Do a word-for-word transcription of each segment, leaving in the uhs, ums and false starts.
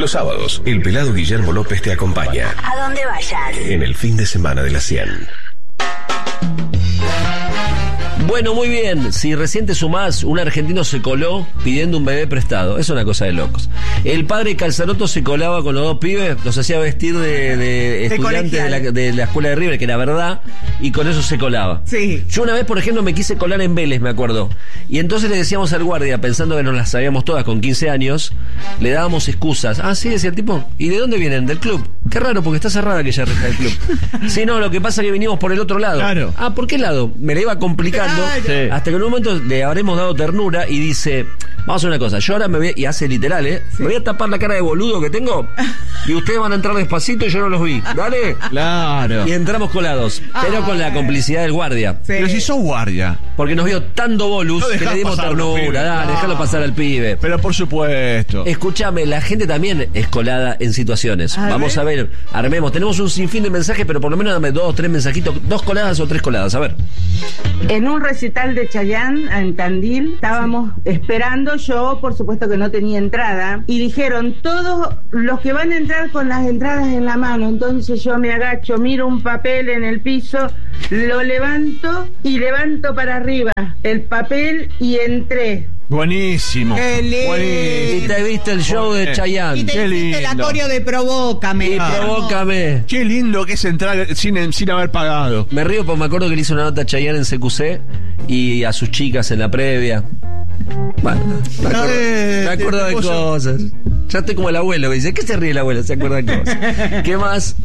Los sábados, el pelado Guillermo López te acompaña. A donde vayas. En el fin de semana de la cien. Bueno, muy bien. Si recién te sumás, un argentino se coló pidiendo un bebé prestado. Es una cosa de locos. El padre Calzaroto se colaba con los dos pibes, los hacía vestir de, de estudiantes de la, de la escuela de River, que era verdad, y con eso se colaba. Sí. Yo una vez, por ejemplo, me quise colar en Vélez, me acuerdo. Y entonces le decíamos al guardia, pensando que nos las sabíamos todas con quince años, le dábamos excusas. Ah, sí, decía el tipo. ¿Y de dónde vienen? Del club. Qué raro, porque está cerrada aquella reja del club. Sí, no, lo que pasa es que vinimos por el otro lado. Claro. Ah, ¿por qué lado? Me la iba complicando. Claro. Sí. Hasta que en un momento le habremos dado ternura y dice, vamos a hacer una cosa, yo ahora me voy, y hace literal, ¿eh? Sí. Me voy a tapar la cara de boludo que tengo y ustedes van a entrar despacito y yo no los vi. ¿Dale? Claro. Y entramos colados, pero con la complicidad del guardia. Sí. Pero si sos guardia. Porque nos vio tanto bolus No que dejás le dimos pasar a los ternura. pibes. Dale, No. déjalo pasar al pibe. Pero por supuesto. Escúchame, la gente también es colada en situaciones. A Vamos ver. a ver, armemos. Tenemos un sinfín de mensajes, pero por lo menos dame dos, tres mensajitos, dos coladas o tres coladas. A ver. En un recital de Chayanne en Tandil estábamos esperando, yo por supuesto que no tenía entrada, y dijeron todos los que van a entrar con las entradas en la mano. Entonces yo me agacho, miro un papel en el piso, lo levanto y levanto para arriba el papel y entré. Buenísimo. Qué lindo. Buenísimo. Y te viste el show de Chayanne. Y te Qué hiciste la lindo. coreo de Provócame. Y provócame. Qué lindo que es entrar sin, sin haber pagado. Me río porque me acuerdo que le hizo una nota a Chayanne en C Q C y a sus chicas en la previa. Bueno, me acuerdo, Eh, me acuerdo te- de te puso- cosas. Ya estoy como el abuelo que dice, ¿qué se ríe el abuelo? Se acuerda de cosas. ¿Qué más?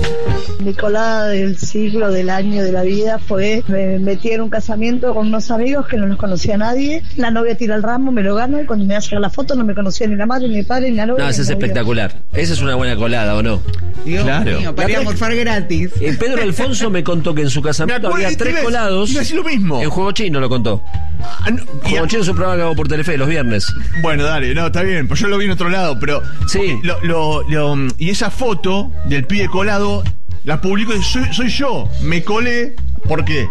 Mi colada del siglo, del año, de la vida fue, me metí en un casamiento con unos amigos que no los conocía nadie, la novia tira el ramo, me lo gano y cuando me va a sacar la foto no me conocía ni la madre, ni el padre, ni la novia. No, ni esa es el novio. espectacular. Esa es una buena colada, ¿o no? Dios Claro. mío, para ir a morfar gratis. Eh, Pedro Alfonso me contó que en su Me casamiento acuerdo, había te tres ves, colados. iba a decir lo mismo. En Juego Chino lo contó. Ah, no, y Juego a- Chino es un programa que hago por Telefe los viernes. Bueno, dale, no, está bien, pues yo lo vi en otro lado, pero Sí. lo, lo- lo- y esa foto del pibe colado la publico y soy, soy yo, me colé, ¿por qué?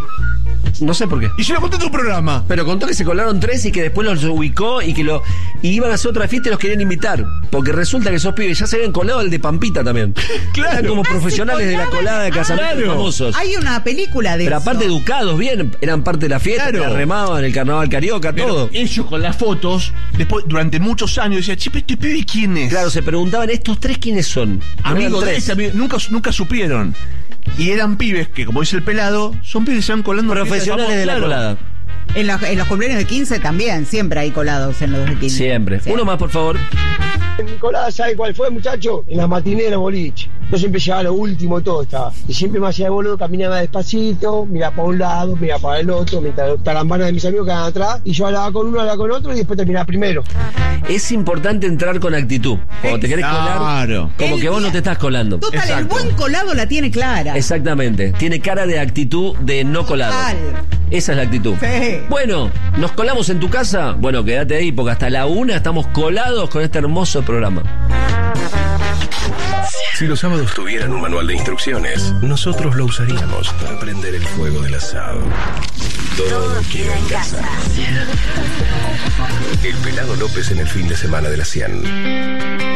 No sé por qué. Y yo lo conté en tu programa. Pero contó que se colaron tres y que después los ubicó y que lo y iban a hacer otra fiesta y los querían invitar. Porque resulta que esos pibes ya se habían colado el de Pampita también. Claro. Eran como Ah, profesionales se de la colaban. colada de casamientos Claro. famosos. Hay una película de Pero eso. aparte educados, bien, eran parte de la fiesta, Claro. la remaban, el carnaval carioca, Pero todo. ellos con las fotos, después, durante muchos años, decían, che, pero este pibe quién es. Claro, se preguntaban, ¿estos tres quiénes son? Amigos Eran de tres. ese amigo, nunca, nunca supieron. Y eran pibes que, como dice el pelado, son pibes que se van colando. Profesionales de la Claro. colada. En los, en los cumpleaños de quince también, siempre hay colados en los de quince. Siempre. Sí. Uno más, por favor. Nicolás, ¿sabe cuál fue, muchacho? En las matineras de boliche. Yo siempre llegaba a lo último de todo estaba. Y siempre me hacía de boludo, caminaba despacito, miraba para un lado, miraba para el otro, mientras los tarambanas de mis amigos quedaban atrás. Y yo hablaba con uno, hablaba con otro y después terminaba primero. Es importante entrar con actitud. Cuando te querés colar, Claro. como El que vos día- no te estás colando. Total, Exacto. el buen colado la tiene clara. Exactamente. Tiene cara de actitud de no colado. Total. Esa es la actitud. Sí. Bueno, ¿nos colamos en tu casa? Bueno, quédate ahí porque hasta la una estamos colados con este hermoso programa. Si los sábados tuvieran un manual de instrucciones, nosotros lo usaríamos para prender el fuego del asado. Todo queda en casa. El pelado López en el fin de semana de la cien.